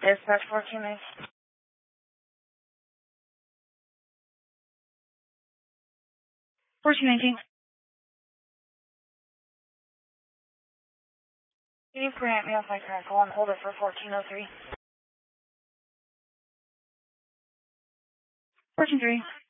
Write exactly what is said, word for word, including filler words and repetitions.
Dispatch fourteen nine. fourteen nineteen. Can you grant me off my current call and hold it for fourteen oh three? fourteen three.